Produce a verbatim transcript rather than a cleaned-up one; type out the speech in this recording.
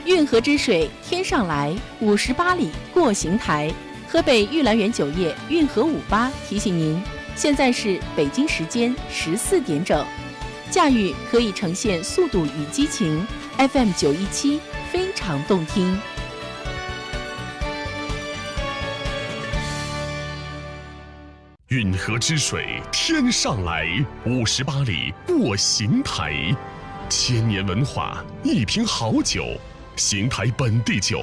运河之水天上来，五十八里过邢台。河北玉兰园酒业运河五八提醒您，现在是北京时间十四点整。驾驭可以呈现速度与激情 ，F M 九一七非常动听。 运河之水天上来，五十八里过邢台。千年文化，一瓶好酒，邢台本地酒